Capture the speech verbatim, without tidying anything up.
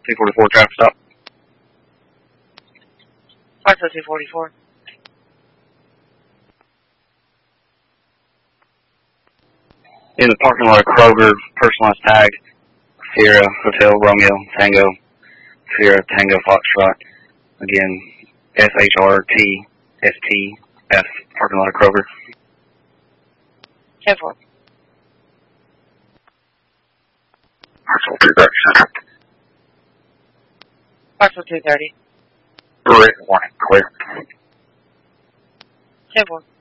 two forty-four traffic stop. Parcel two forty-four. In the parking lot of Kroger, personalized tag, Sierra Hotel Romeo Tango, Sierra Tango Foxtrot. Again, S H R T S T F, parking lot of Kroger. ten four. Parcel two thirty Center. Parcel two thirty. Written warning, clear. ten four.